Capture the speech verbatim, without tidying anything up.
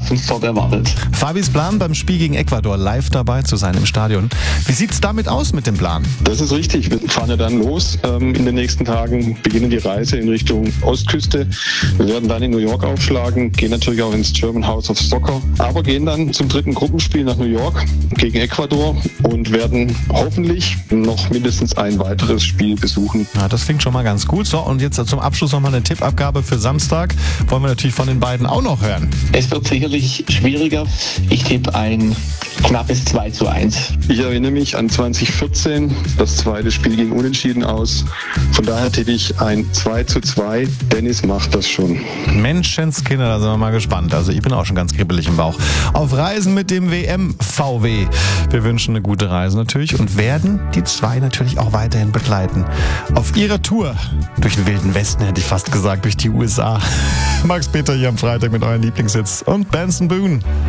was uns dort erwartet. Fabis Plan beim Spiel gegen Ecuador, live dabei zu sein im Stadion. Wie sieht's damit aus mit dem Plan? Das ist richtig. Wir fahren ja dann los. Ähm, in den nächsten Tagen beginnen die Reise in Richtung Ostküste. Wir werden dann in New York aufschlagen, gehen natürlich auch ins German House of Soccer, aber gehen dann zum dritten Gruppenspiel nach New York gegen Ecuador und werden hoffentlich noch mindestens ein weiteres Spiel besuchen. Ja, das klingt schon mal ganz gut. So, und jetzt zum Abschluss nochmal eine Tippabgabe für Samstag. Wollen wir natürlich von den beiden auch noch hören. Es wird sicherlich schwieriger. Ich tippe ein knappes zwei zu eins. Ich erinnere mich an zwanzig vierzehn. Das zweite Spiel ging unentschieden aus. Von daher tippe ich ein zwei zu zwei. Dennis macht das schon. Menschenskinder, da sind wir mal gespannt. Also ich bin auch schon ganz kribbelig im Bauch. Auf Reisen mit dem W M-V W. Wir wünschen eine gute Reise natürlich und werden die zwei natürlich auch weiterhin begleiten. Auf ihrer Tour durch den Wilden Westen, hätte ich fast gesagt, durch die U S A. Max Peter hier am Freitag mit euren Lieblingshits und Benson Boone.